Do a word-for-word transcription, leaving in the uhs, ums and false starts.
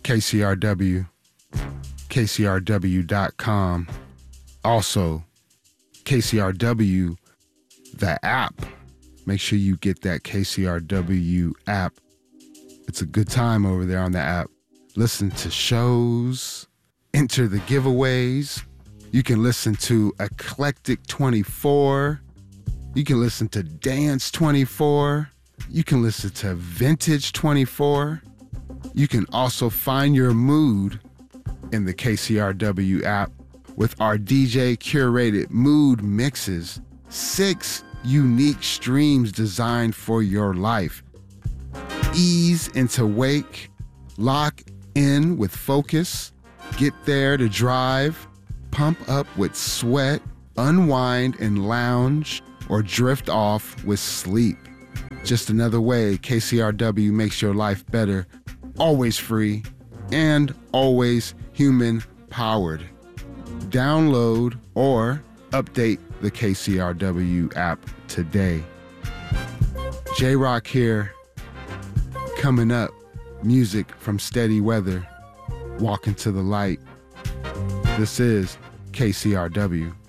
K C R W, K C R W dot com. Also, K C R W, the app. Make sure you get that K C R W app. It's a good time over there on the app. Listen to shows, enter the giveaways. You can listen to Eclectic twenty-four. You can listen to Dance twenty-four. You can listen to Vintage twenty-four. You can also find your mood in the K C R W app with our D J curated mood mixes. Six unique streams designed for your life. Ease into wake, lock in with focus, get there to drive, pump up with sweat, unwind and lounge, or drift off with sleep. Just another way K C R W makes your life better, always free, and always human-powered. Download or update the K C R W app today. J-Rock here. Coming up, music from Steady Weather, Walking to the Light. This is K C R W.